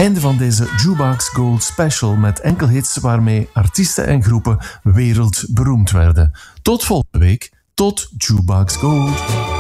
Einde van deze Jukebox Gold special met enkel hits waarmee artiesten en groepen wereldberoemd werden. Tot volgende week. Tot Jukebox Gold.